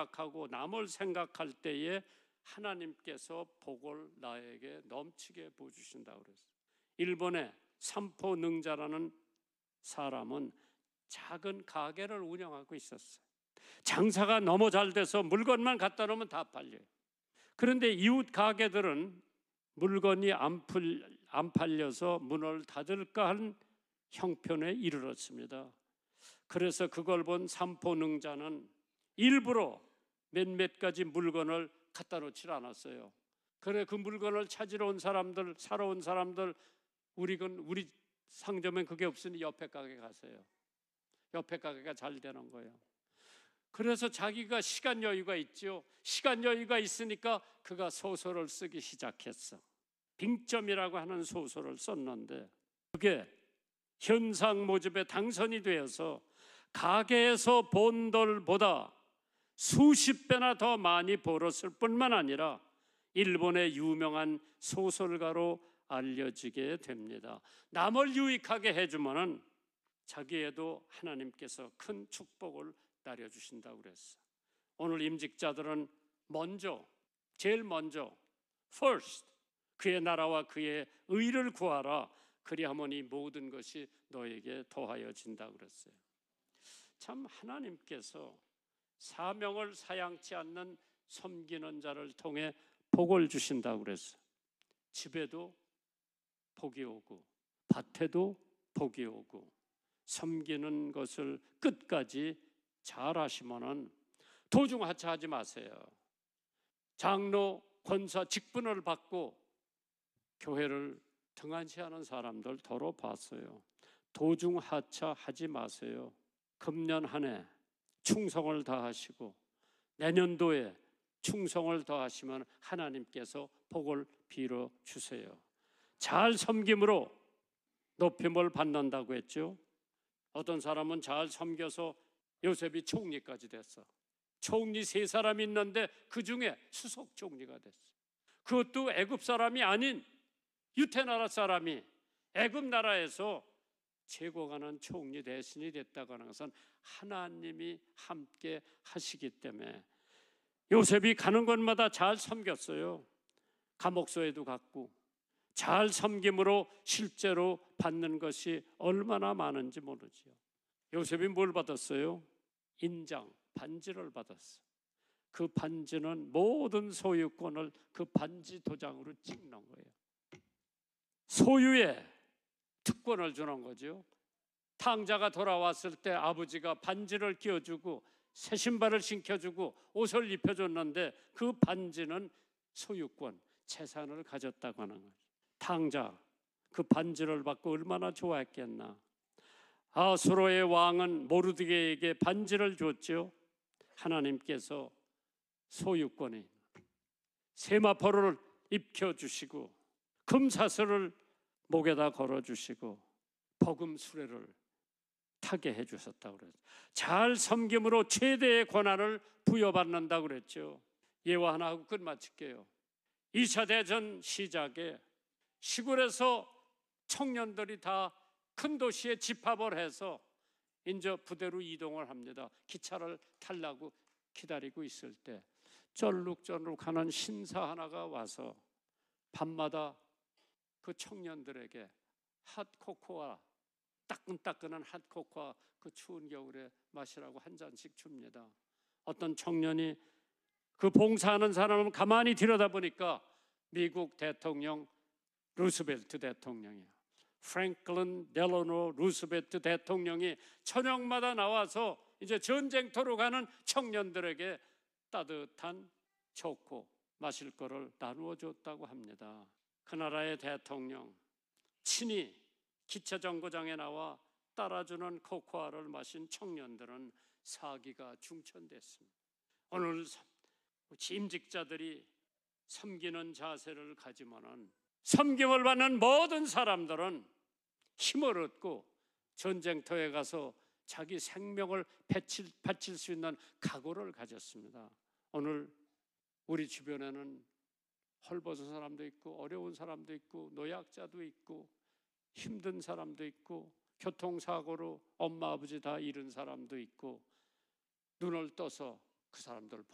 생각하고 남을 생각할 때에 하나님께서 복을 나에게 넘치게 부어주신다고 그랬어요. 일본의 삼포 능자라는 사람은 작은 가게를 운영하고 있었어요. 장사가 너무 잘 돼서 물건만 갖다 놓으면 다 팔려요. 그런데 이웃 가게들은 물건이 안 팔려서 문을 닫을까 한 형편에 이르렀습니다. 그래서 그걸 본 삼포능자는 일부러 몇몇 가지 물건을 갖다 놓질 않았어요. 그래, 그 물건을 찾으러 온 사람들, 사러 온 사람들, 우리 상점엔 그게 없으니 옆에 가게 가세요. 옆에 가게가 잘 되는 거예요. 그래서 자기가 시간 여유가 있죠. 시간 여유가 있으니까 그가 소설을 쓰기 시작했어. 빙점이라고 하는 소설을 썼는데 그게 현상 모집에 당선이 되어서 가게에서 본 돈보다 수십 배나 더 많이 벌었을 뿐만 아니라 일본의 유명한 소설가로 알려지게 됩니다. 남을 유익하게 해주면은 자기에도 하나님께서 큰 축복을 내려주신다고 그랬어. 오늘 임직자들은 제일 먼저 first 그의 나라와 그의 의를 구하라. 그리하면 이 모든 것이 너에게 더하여진다고 그랬어요. 참 하나님께서 사명을 사양치 않는 섬기는 자를 통해 복을 주신다고 그랬어요. 집에도 복이 오고 밭에도 복이 오고 섬기는 것을 끝까지 잘 하시면은 도중하차하지 마세요. 장로, 권사 직분을 받고 교회를 등한시하는 사람들 더러 봤어요. 도중하차하지 마세요. 금년 한 해 충성을 다하시고 내년도에 충성을 다하시면 하나님께서 복을 빌어 주세요. 잘 섬김으로 높임을 받는다고 했죠. 어떤 사람은 잘 섬겨서 요셉이 총리까지 됐어. 총리 3사람이 있는데 그 중에 수석 총리가 됐어. 그것도 애굽 사람이 아닌 유태나라 사람이 애굽 나라에서 최고가는 총리 대신이 됐다고 하는 것은 하나님이 함께 하시기 때문에 요셉이 가는 곳마다 잘 섬겼어요. 감옥소에도 갔고 잘 섬김으로 실제로 받는 것이 얼마나 많은지 모르지요. 요셉이 뭘 받았어요? 인장, 반지를 받았어. 그 반지는 모든 소유권을 그 반지 도장으로 찍는 거예요. 소유의 특권을 주는 거죠. 탕자가 돌아왔을 때 아버지가 반지를 끼워주고 새 신발을 신겨주고 옷을 입혀줬는데 그 반지는 소유권, 재산을 가졌다고 하는 거죠. 탕자, 그 반지를 받고 얼마나 좋아했겠나. 아수르의 왕은 모르드게에게 반지를 줬죠. 하나님께서 소유권이 세마포를 입혀주시고 금사슬을 목에다 걸어주시고 복음 수레를 타게 해주셨다고 그랬어요. 잘 섬김으로 최대의 권한을 부여받는다고 그랬죠. 예화 하나 하고 끝마칠게요. 2차 대전 시작에 시골에서 청년들이 다 큰 도시에 집합을 해서 이제 부대로 이동을 합니다. 기차를 타려고 기다리고 있을 때 쩔룩쩔룩하는 신사 하나가 와서 밤마다 그 청년들에게 핫코코아, 따끈따끈한 핫코코아 그 추운 겨울에 마시라고 한 잔씩 줍니다. 어떤 청년이 그 봉사하는 사람을 가만히 들여다보니까 미국 대통령 루스벨트 대통령이야. 프랭클린 델로노 루스벨트 대통령이 저녁마다 나와서 이제 전쟁터로 가는 청년들에게 따뜻한 초코 마실 거를 나누어 줬다고 합니다. 그 나라의 대통령 친히 기차 정거장에 나와 따라주는 코코아를 마신 청년들은 사기가 중천됐습니다. 오늘 임직자들이 섬기는 자세를 가지면은 섬김을 받는 모든 사람들은 힘을 얻고 전쟁터에 가서 자기 생명을 바칠 수 있는 각오를 가졌습니다. 오늘 우리 주변에는 헐벗은 사람도 있고 어려운 사람도 있고 노약자도 있고 힘든 사람도 있고 교통사고로 엄마 아버지 다 잃은 사람도 있고 눈을 떠서 그 사람들을